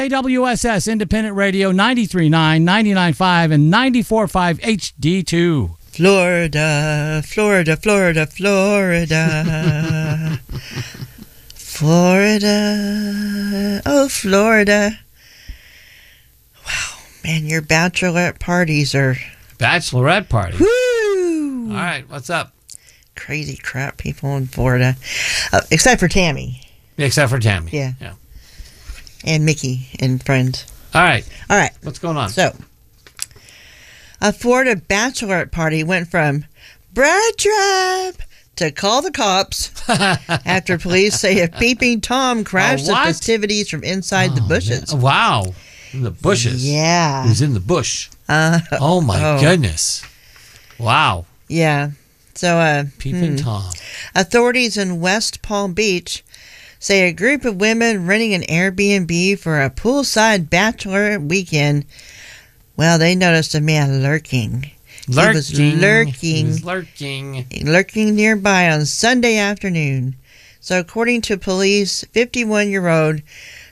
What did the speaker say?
KWSS Independent Radio 93.9, 99.5, and 94.5 HD2. Florida, Florida, Florida, Florida. Florida, oh Florida. Wow, man, your bachelorette parties are... Bachelorette party. Woo! All right, what's up? Crazy crap people in Florida. Except for Tammy. Except for Tammy. Yeah. And Mickey and friends. All right. What's going on? So, a Florida bachelorette party went from Brad Trap to call the cops after police say a peeping Tom crashed the festivities from inside the bushes. Man. Wow. In the bushes. Yeah. He was in the bush. Oh, my goodness. Wow. Yeah. So, peeping Tom. Authorities in West Palm Beach say a group of women renting an Airbnb for a poolside bachelor weekend, well, they noticed a man lurking. He was lurking nearby on Sunday afternoon. So according to police, 51-year-old